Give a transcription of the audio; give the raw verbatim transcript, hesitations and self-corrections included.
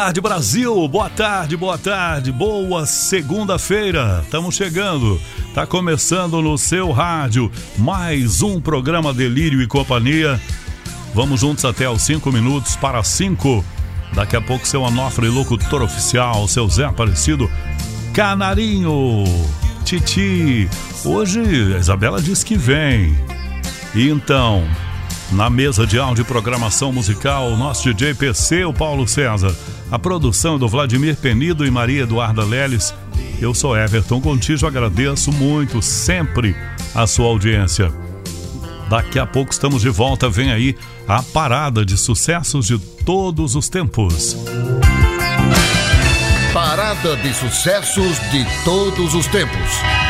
Boa tarde, Brasil, boa tarde, boa tarde, boa segunda-feira, estamos chegando, tá começando no seu rádio, mais um programa Delírio e Companhia, vamos juntos até os cinco minutos para cinco, daqui a pouco seu Onofre, locutor oficial, seu Zé Aparecido, Canarinho, Titi, hoje a Isabela diz que vem, e então, na mesa de áudio e programação musical, o nosso D J P C, o Paulo César, a produção do Vladimir Penido e Maria Eduarda Leles. Eu sou Everton Contígio, agradeço muito sempre a sua audiência. Daqui a pouco estamos de volta, vem aí a parada de sucessos de todos os tempos. Parada de sucessos de todos os tempos.